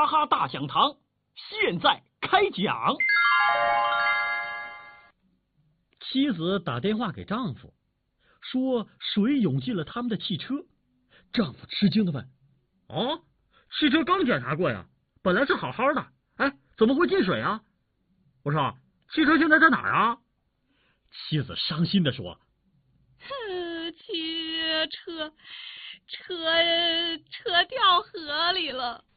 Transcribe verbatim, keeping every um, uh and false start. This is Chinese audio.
哈大讲堂现在开讲。妻子打电话给丈夫，说水涌进了他们的汽车。丈夫吃惊地问：哦，汽车刚检查过呀，本来是好好的，哎，怎么会进水啊？我说，汽车现在在哪儿啊？妻子伤心地说： 哼，汽车车车掉河里了。